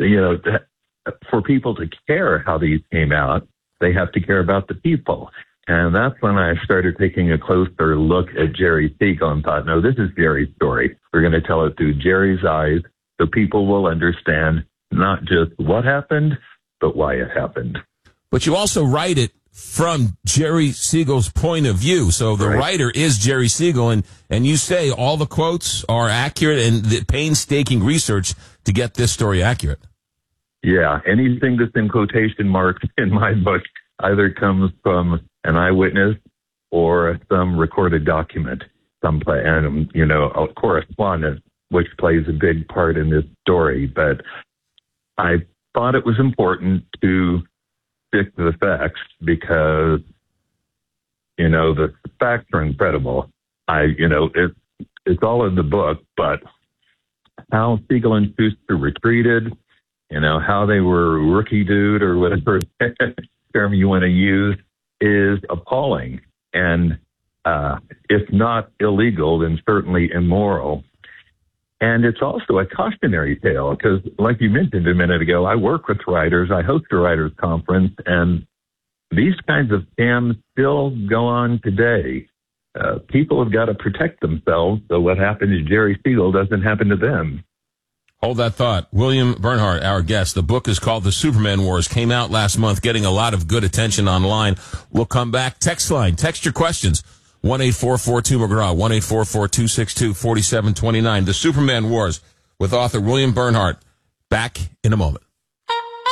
for people to care how these came out, they have to care about the people. And that's when I started taking a closer look at Jerry Siegel and thought, no, this is Jerry's story. We're going to tell it through Jerry's eyes so people will understand not just what happened, but why it happened. But you also write it from Jerry Siegel's point of view. So the writer is Jerry Siegel, and you say all the quotes are accurate and the painstaking research to get this story accurate. Yeah, anything that's in quotation marks in my book either comes from an eyewitness or some recorded document. someplace, and, a correspondent, which plays a big part in this story. But I thought it was important to stick to the facts because, the facts are incredible. It's all in the book, but how Siegel and Schuster retreated, how they were rookie-dooed or whatever term you want to use is appalling. And if not illegal, then certainly immoral. And it's also a cautionary tale because, like you mentioned a minute ago, I work with writers. I host a writers conference, and these kinds of scams still go on today. People have got to protect themselves so what happened to Jerry Siegel doesn't happen to them. Hold that thought. William Bernhardt, our guest. The book is called The Superman Wars. Came out last month, getting a lot of good attention online. We'll come back. Text line. Text your questions. 1-844-2-McGraw. 1-844-262-4729. The Superman Wars with author William Bernhardt. Back in a moment.